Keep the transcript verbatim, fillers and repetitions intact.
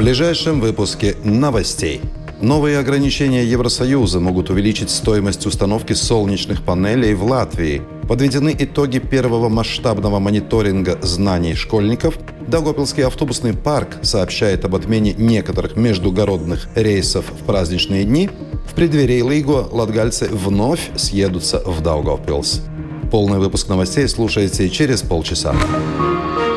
ближайшем выпуске новостей. Новые ограничения Евросоюза могут увеличить стоимость установки солнечных панелей в Латвии. Подведены итоги первого масштабного мониторинга знаний школьников. Даугавпилский автобусный парк сообщает об отмене некоторых междугородных рейсов в праздничные дни. В преддверии Līgo латгальцы вновь съедутся в Даугавпилс. Полный выпуск новостей слушайте через полчаса.